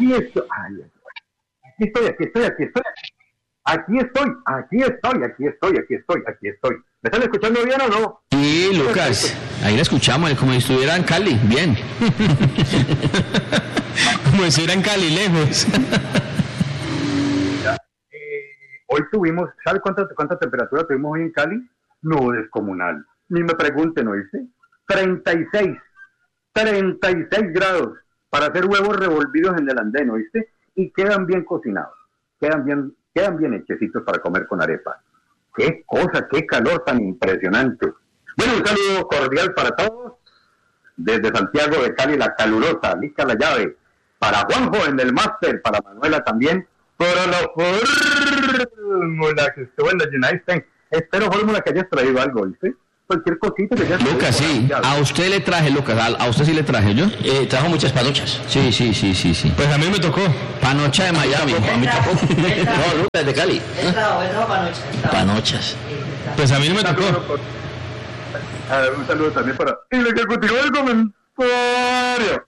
aquí estoy. Ay, aquí estoy. ¿Me están escuchando bien o no? Sí, Lucas, ahí la escuchamos, como si estuviera en Cali, bien. Como si estuviera en Cali, lejos. Hoy tuvimos, ¿sabe cuánta temperatura tuvimos hoy en Cali? No, descomunal. Ni me pregunten, ¿oíste? 36 grados para hacer huevos revolvidos en el andén, ¿oíste? Y quedan bien cocinados, quedan bien hechecitos para comer con arepa. ¡Qué cosa, qué calor tan impresionante! Bueno, un saludo cordial para todos. Desde Santiago de Cali, la calurosa, lista la llave. Para Juanjo en el máster, para Manuela también. Para la fórmula que estuvo en la United States. Espero, fórmula, que hayas traído algo, ¿viste? Cualquier cosita que hayas traído. Lucas, sí. A usted le traje, Lucas. A usted sí le traje, ¿yo? Trajo muchas panochas. Sí. Pues a mí me tocó. Panocha de Miami. A mí tampoco. No, Lucas, de Cali. Él trajo panochas. Panochas. Pues a mí no me tocó. Un saludo también para el ejecutivo del comentario.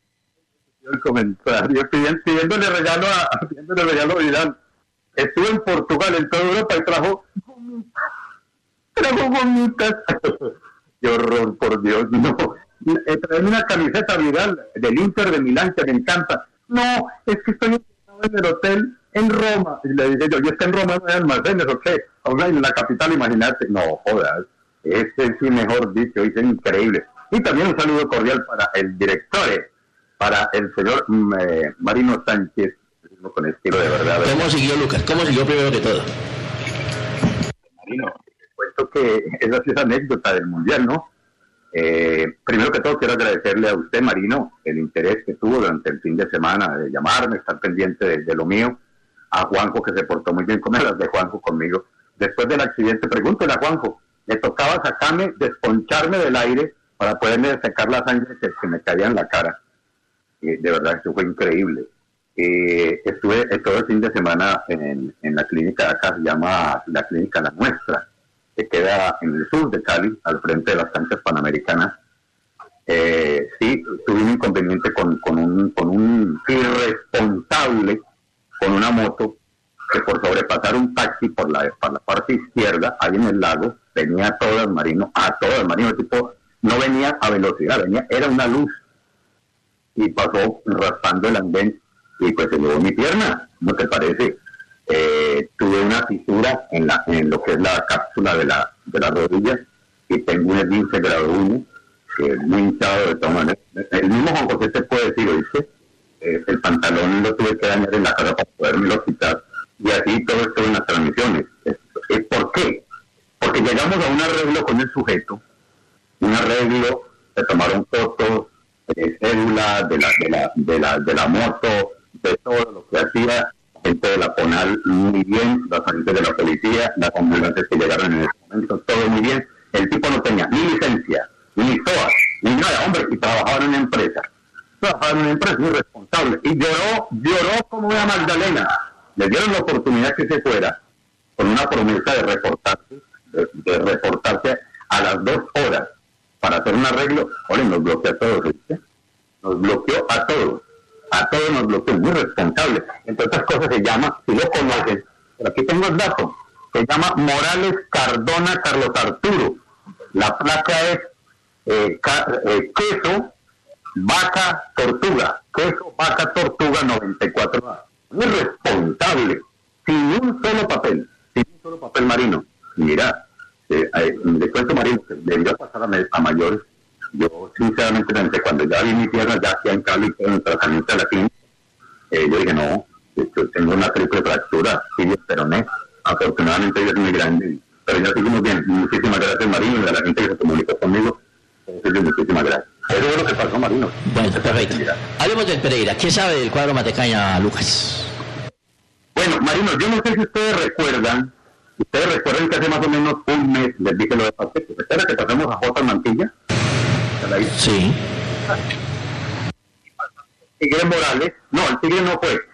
Pidiéndole regalo a Vidal. Estuve en Portugal, en toda Europa, y trajo gomitas. Qué horror, por Dios. No, trae una camiseta Vidal del Inter de Milán que me encanta. No, es que estoy en el hotel en Roma. Y le dije yo, ¿y es que en Roma no hay almacenes o qué? O sea, en la capital, imagínate. No, jodas. Este sí, mejor dicho, es increíble. Y también un saludo cordial para el director, para el señor Marino Sánchez, con estilo de verdad. ¿Cómo siguió Lucas? ¿Cómo siguió primero que todo? Marino, les cuento que esa sí es anécdota del Mundial, ¿no? Primero que todo quiero agradecerle a usted, Marino, el interés que tuvo durante el fin de semana de llamarme, estar pendiente de lo mío. A Juanjo, que se portó muy bien con las de Juanjo conmigo. Después del accidente, pregúntele a Juanjo, le tocaba sacarme, desponcharme del aire para poderme secar la sangre que me caía en la cara. De verdad, eso fue increíble. Estuve todo el fin de semana en la clínica de acá, se llama la clínica La Nuestra, que queda en el sur de Cali, al frente de las canchas panamericanas. Sí, tuve un inconveniente con un irresponsable, con una moto, que por sobrepasar un taxi por la parte izquierda, ahí en el lago, venía a todas, Marino, tipo, no venía a velocidad, era una luz, y pasó raspando el andén, y pues se llevó mi pierna, ¿no te parece? Tuve una fisura en lo que es la cápsula de la rodilla, y tengo un esguince grado 1, muy hinchado de todas maneras. El mismo Juan José te puede decir, ¿oíste? El pantalón lo tuve que dañar en la cara para podérmelo quitar, y así todo esto en las transmisiones. ¿Por qué? Porque llegamos a un arreglo con el sujeto, un arreglo, se tomaron fotos, cédula de la moto, de todo lo que hacía, gente de la PONAL muy bien, los agentes de la policía, las ambulancias que llegaron en ese momento, todo muy bien. El tipo no tenía ni licencia, ni SOA, ni nada, hombre, y trabajaba en una empresa, muy responsable, y lloró como una Magdalena. Le dieron la oportunidad que se fuera, con una promesa de reportarse a las 2 horas para hacer un arreglo. Oye, nos bloqueó a todos, ¿viste? Nos bloqueó a todos nos bloqueó, muy responsable. Entre otras cosas se llama, si lo conoces, pero aquí tengo el dato, se llama Morales Cardona Carlos Arturo. La placa es queso vaca tortuga 94A. Muy responsable, sin un solo papel, Marino. Mira, le cuento, Marino, que debió pasar a mayores. Yo sinceramente pensé, cuando ya vi mi pierna ya aquí en Cali, en el tratamiento de la clínica, yo dije, no, yo tengo una triple fractura, sí, pero no, afortunadamente ella es muy grande, pero ya seguimos bien. Muchísimas gracias, Marino, y a la gente que se comunicó conmigo, muchísimas gracias. Eso es lo que pasó, Marino. Bueno, perfecto. Hablemos del Pereira. ¿Qué sabe del cuadro Matecaña, Lucas? Bueno, Marino, yo no sé si ustedes recuerdan que hace más o menos un mes les dije lo de Pacheco. ¿Recuerda que pasamos a J. Mantilla? Sí. Tigre Morales, no, el Tigre no fue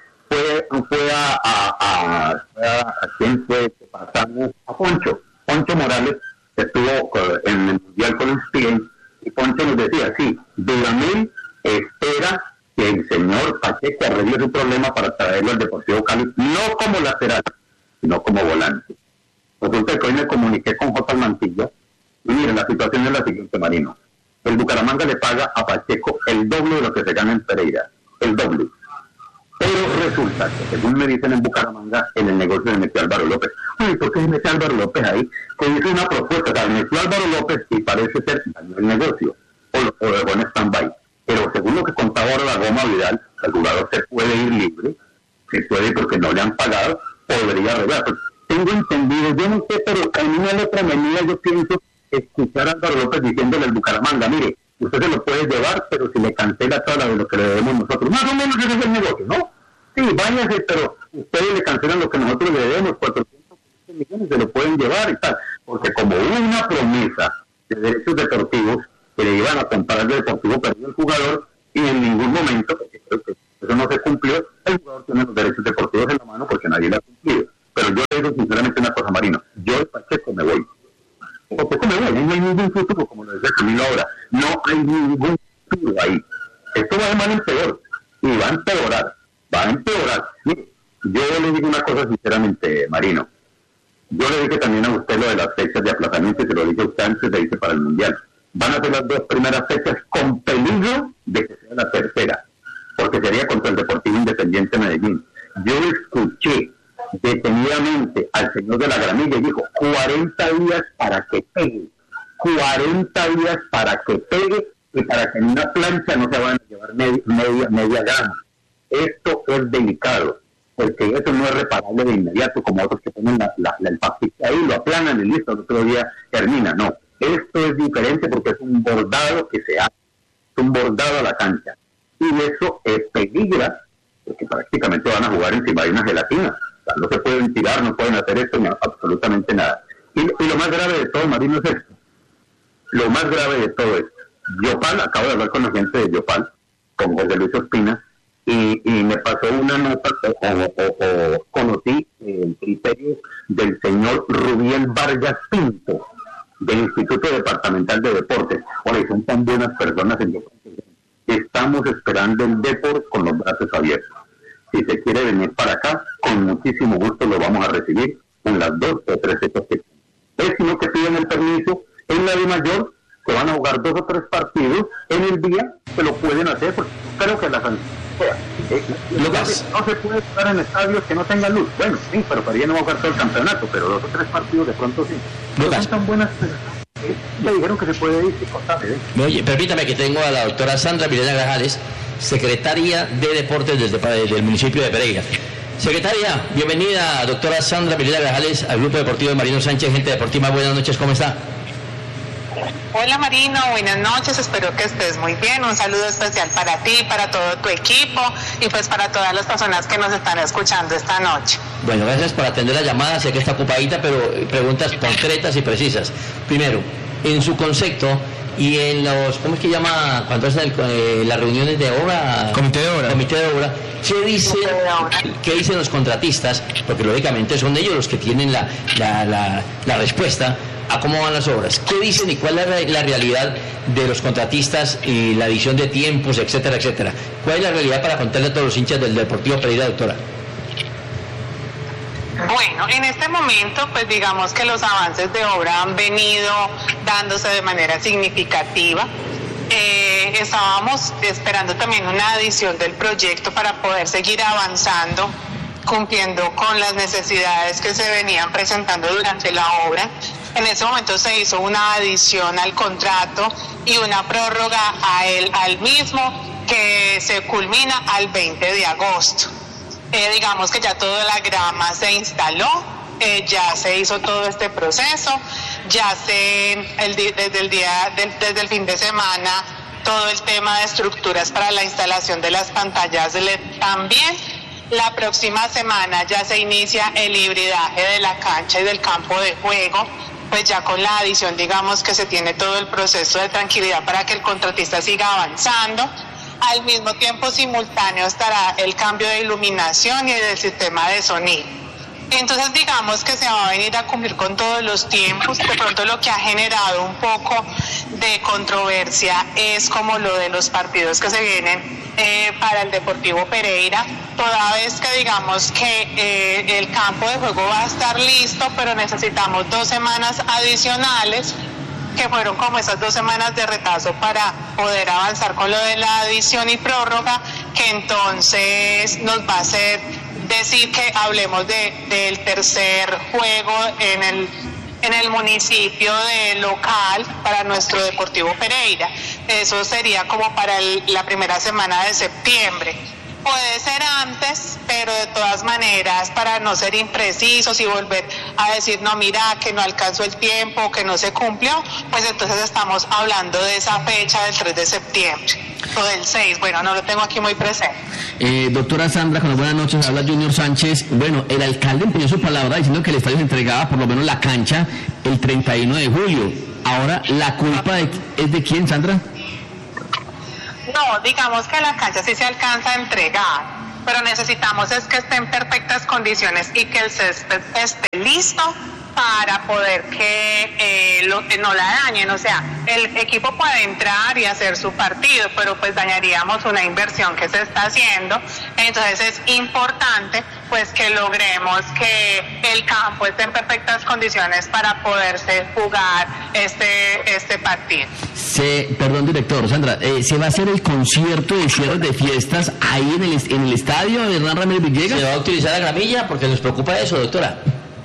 a quién fue que pasamos, a Poncho Morales, que estuvo en el Mundial con Spain, y Poncho nos decía, sí, Dudamel espera que el señor Pacheco arregle su problema para traerlo al Deportivo Cali, no como lateral, sino como volante. Resulta que hoy me comuniqué con J. Mantilla, y miren, la situación es la siguiente, Marino. El Bucaramanga le paga a Pacheco el doble de lo que se gana en Pereira, el doble. Pero resulta que, según me dicen en Bucaramanga, en el negocio se metió Álvaro López. Ay, ¿por qué se metió Álvaro López ahí? Que hizo una propuesta, o sea, metió Álvaro López y parece ser dañó el negocio, o lo dejó en stand-by. Pero según lo que contaba ahora la Goma Vidal, el jugador se puede ir libre, se puede ir porque no le han pagado, podría arreglar. Pues, tengo entendido, yo no sé, pero en una letra menía yo pienso escuchar a Álvaro López diciéndole al Bucaramanga, mire, usted se lo puede llevar, pero si le cancela toda la de lo que le debemos nosotros, más o menos ese es el negocio, ¿no? Sí, váyase, pero ustedes le cancelan lo que nosotros le debemos, 400 millones, se lo pueden llevar y tal, porque como hubo una promesa de derechos deportivos que le iban a comprar el Deportivo, perdió el jugador, y en ningún momento, porque creo que eso no se cumplió, el jugador tiene los derechos deportivos en la mano porque nadie le ha cumplido. Pero yo le digo sinceramente una cosa, Marino, yo el Pacheco me voy. Pacheco me voy, no hay ningún futuro, como lo decía Camilo ahora, no hay ningún futuro ahí. Esto va de mal en peor, y va a empeorar. Mire, yo le digo una cosa sinceramente, Marino, yo le dije también a usted lo de las fechas de aplazamiento, y se lo dije a usted antes de irse para el Mundial. Van a ser las 2 primeras fechas con peligro de que sea la tercera, porque sería contra el Deportivo Independiente Medellín. Yo escuché detenidamente al señor de la Gramilla y dijo 40 días para que pegue, 40 días para que pegue y para que en una plancha no se van a llevar media grama. Esto es delicado, porque eso no es reparable de inmediato como otros que ponen el pastiche ahí, lo aplanan y listo, el otro día termina. No, esto es diferente porque es un bordado que se hace, es un bordado a la cancha, y eso peligra, porque prácticamente van a jugar encima de una gelatina. O sea, no se pueden tirar, no pueden hacer esto, no, absolutamente nada. Y lo más grave de todo, Marino, es esto. Lo más grave de todo es, Yopal, acabo de hablar con la gente de Yopal, con José Luis Ospina, y me pasó una nota, o conocí el criterio del señor Rubiel Vargas Pinto, del Instituto Departamental de Deportes. Oye, son tan buenas personas en Yopal. Estamos esperando el deporte con los brazos abiertos. Si se quiere venir para acá, con muchísimo gusto lo vamos a recibir con las 2 o 3 fechas que tienen. Es lo que piden el permiso en la Dimayor, que van a jugar 2 o 3 partidos en el día, que lo pueden hacer, porque creo que la Lucas, no se puede jugar en estadios que no tengan luz. Bueno, sí, pero para no va a jugar todo el campeonato, pero 2 o 3 partidos de pronto sí. Lucas, son tan buenas. Me dijeron que se puede ir, Oye, permítame que tengo a la doctora Sandra Milena Grajales, secretaria de Deportes del municipio de Pereira. Secretaria, bienvenida, doctora Sandra Milena Grajales, al Grupo Deportivo de Marino Sánchez, Gente Deportiva. Buenas noches, ¿cómo está? Hola Marino, buenas noches, espero que estés muy bien. Un saludo especial para ti, para todo tu equipo y pues para todas las personas que nos están escuchando esta noche. Bueno, gracias por atender la llamada, sé que está ocupadita, pero preguntas concretas y precisas. Primero, en su concepto y en los, ¿cómo es que llama cuando hacen las reuniones de obra? Comité de obra. ¿Qué dicen los contratistas? Porque lógicamente son ellos los que tienen la respuesta a cómo van las obras. ¿Qué dicen y cuál es la realidad de los contratistas y la adición de tiempos, etcétera, etcétera? ¿Cuál es la realidad para contarle a todos los hinchas del Deportivo Pereira, doctora? Bueno, en este momento, pues digamos que los avances de obra han venido dándose de manera significativa. Estábamos esperando también una adición del proyecto para poder seguir avanzando, cumpliendo con las necesidades que se venían presentando durante la obra. En ese momento se hizo una adición al contrato y una prórroga al mismo que se culmina al 20 de agosto. Digamos que ya toda la grama se instaló, ya se hizo todo este proceso, ya desde el fin de semana todo el tema de estructuras para la instalación de las pantallas LED también. La próxima semana ya se inicia el hibridaje de la cancha y del campo de juego, pues ya con la adición, digamos que se tiene todo el proceso de tranquilidad para que el contratista siga avanzando. Al mismo tiempo, simultáneo estará el cambio de iluminación y del sistema de sonido. Entonces digamos que se va a venir a cumplir con todos los tiempos. De pronto lo que ha generado un poco de controversia es como lo de los partidos que se vienen para el Deportivo Pereira, toda vez que digamos que el campo de juego va a estar listo, pero necesitamos 2 semanas adicionales, que fueron como esas 2 semanas de retraso para poder avanzar con lo de la adición y prórroga, que entonces nos va a hacer decir que hablemos del tercer juego en el municipio de local para nuestro Deportivo Pereira. Eso sería como para la primera semana de septiembre. Puede ser antes, pero de todas maneras, para no ser imprecisos y volver a decir, no, mira, que no alcanzó el tiempo, que no se cumplió, pues entonces estamos hablando de esa fecha del 3 de septiembre o del 6, bueno, no lo tengo aquí muy presente. Doctora Sandra, con buenas noches, habla Junior Sánchez. Bueno, el alcalde empeñó su palabra diciendo que el estadio se entregaba, por lo menos la cancha, el 31 de julio. Ahora, ¿la culpa es de quién, Sandra? No, digamos que la cancha sí se alcanza a entregar, pero necesitamos es que esté en perfectas condiciones y que el césped esté listo para poder que no la dañen. O sea, el equipo puede entrar y hacer su partido, pero pues dañaríamos una inversión que se está haciendo. Entonces es importante pues que logremos que el campo esté en perfectas condiciones para poderse jugar este partido. Perdón, director, Sandra, ¿se va a hacer el concierto de cierre de fiestas ahí en el estadio de Hernán Ramírez Villegas? ¿Se va a utilizar la gramilla? Porque nos preocupa eso, doctora.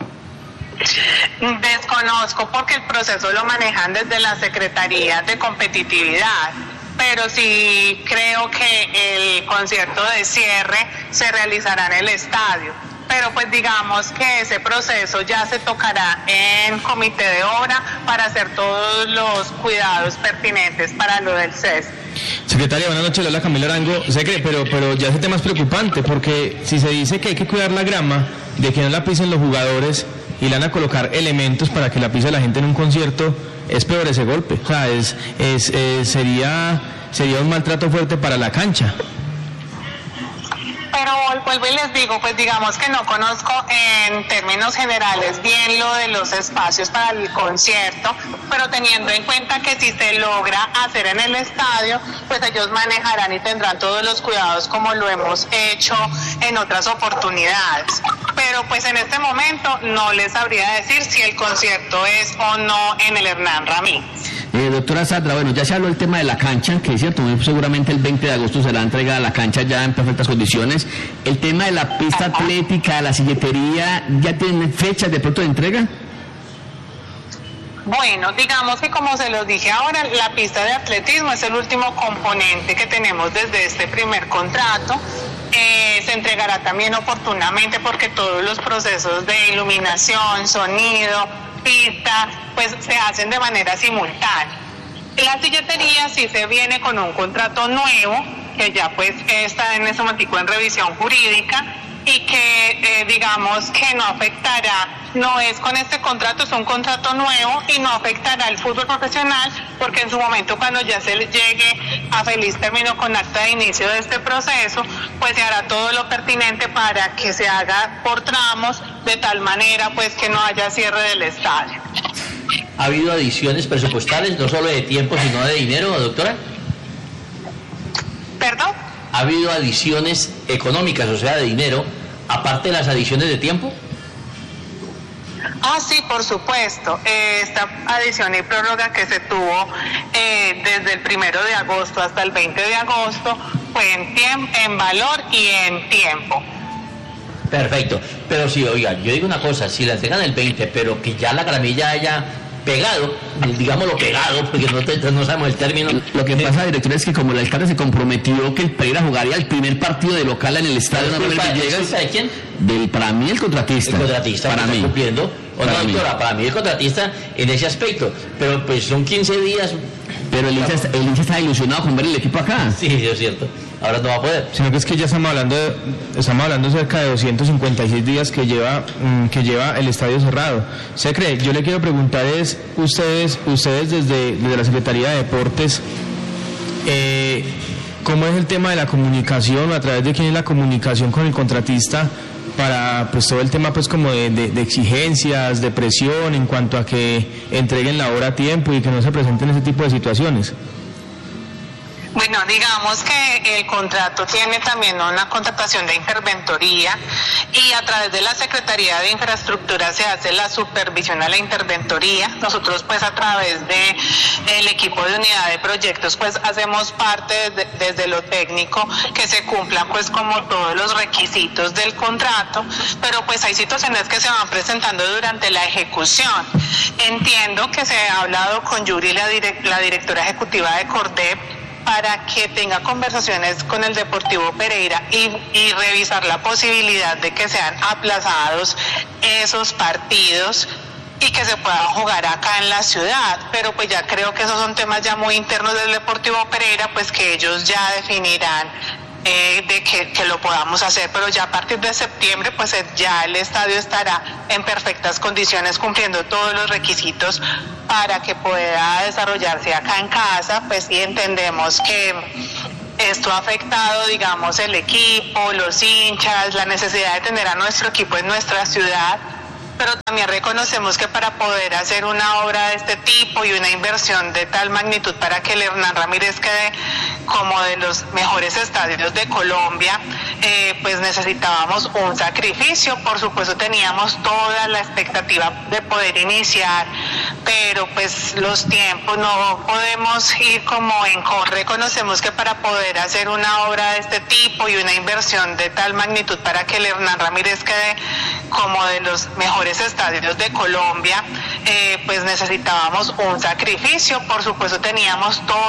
Desconozco porque el proceso lo manejan desde la Secretaría de Competitividad, pero sí creo que el concierto de cierre se realizará en el estadio. Pero pues digamos que ese proceso ya se tocará en comité de obra para hacer todos los cuidados pertinentes para lo del CES. Secretaria, buenas noches, le habla Camilo Arango. Pero ya ese tema es preocupante, porque si se dice que hay que cuidar la grama, de que no la pisen los jugadores y le van a colocar elementos para que la pise la gente en un concierto, es peor ese golpe. O sea, sería un maltrato fuerte para la cancha. Pero vuelvo y les digo, pues digamos que no conozco en términos generales bien lo de los espacios para el concierto, pero teniendo en cuenta que si se logra hacer en el estadio, pues ellos manejarán y tendrán todos los cuidados como lo hemos hecho en otras oportunidades. Pero pues en este momento no les sabría decir si el concierto es o no en el Hernán Ramírez. Doctora Sandra, bueno, ya se habló del tema de la cancha, que es cierto, seguramente el 20 de agosto será entregada la cancha ya en perfectas condiciones. El tema de la pista atlética, la silletería, ¿ya tienen fechas de pronto de entrega? Bueno, digamos que como se los dije ahora, la pista de atletismo es el último componente que tenemos desde este primer contrato. Se entregará también oportunamente porque todos los procesos de iluminación, sonido, pista, pues se hacen de manera simultánea. La silletería sí se viene con un contrato nuevo, que ya pues está en ese momento en revisión jurídica y que digamos que no afectará, no es con este contrato, es un contrato nuevo y no afectará al fútbol profesional, porque en su momento cuando ya se llegue a feliz término con acta de inicio de este proceso, pues se hará todo lo pertinente para que se haga por tramos, de tal manera pues que no haya cierre del estadio. ¿Ha habido adiciones presupuestales, no solo de tiempo, sino de dinero, doctora? ¿Perdón? ¿Ha habido adiciones económicas, o sea, de dinero, aparte de las adiciones de tiempo? Ah, sí, por supuesto. Esta adición y prórroga que se tuvo desde el 1 de agosto hasta el 20 de agosto fue en valor y en tiempo. Perfecto. Pero sí, oiga, yo digo una cosa, si la entregan el 20, pero que ya la gramilla haya pegado, digámoslo pegado, porque no sabemos el término. Lo que pasa, director, es que como el alcalde se comprometió que el Pereira jugaría el primer partido de local en el estadio de Villegas. ¿De quién? Para mí el contratista. El contratista, para mí. Cumpliendo. O no, doctora, para mí el contratista en ese aspecto. Pero pues son 15 días. Pero el hincha está ilusionado con ver el equipo acá. Sí, es cierto. Ahora no va a poder. Sino que es que ya estamos hablando cerca de 256 días que lleva el estadio cerrado. Secre, yo le quiero preguntar es, ustedes desde la Secretaría de Deportes, ¿cómo es el tema de la comunicación, o a través de quién es la comunicación con el contratista para pues todo el tema pues como de exigencias, de presión en cuanto a que entreguen la obra a tiempo y que no se presenten ese tipo de situaciones? Bueno, digamos que el contrato tiene también una contratación de interventoría y a través de la Secretaría de Infraestructura se hace la supervisión a la interventoría. Nosotros pues a través de el equipo de unidad de proyectos pues hacemos parte desde lo técnico que se cumplan pues como todos los requisitos del contrato, pero pues hay situaciones que se van presentando durante la ejecución. Entiendo que se ha hablado con Yuri, la directora ejecutiva de Cordep, para que tenga conversaciones con el Deportivo Pereira y revisar la posibilidad de que sean aplazados esos partidos y que se puedan jugar acá en la ciudad, pero pues ya creo que esos son temas ya muy internos del Deportivo Pereira, pues que ellos ya definirán de que lo podamos hacer, pero ya a partir de septiembre pues ya el estadio estará en perfectas condiciones cumpliendo todos los requisitos para que pueda desarrollarse acá en casa. Pues sí entendemos que esto ha afectado, digamos, el equipo, los hinchas, la necesidad de tener a nuestro equipo en nuestra ciudad, pero también reconocemos que para poder hacer una obra de este tipo y una inversión de tal magnitud para que el Hernán Ramírez quede como de los mejores estadios de Colombia, pues necesitábamos un sacrificio. Por supuesto teníamos toda la expectativa de poder iniciar, pero pues los tiempos no podemos ir como en reconocemos que para poder hacer una obra de este tipo y una inversión de tal magnitud para que el Hernán Ramírez quede como de los mejores estadios de Colombia, pues necesitábamos un sacrificio. Por supuesto teníamos todo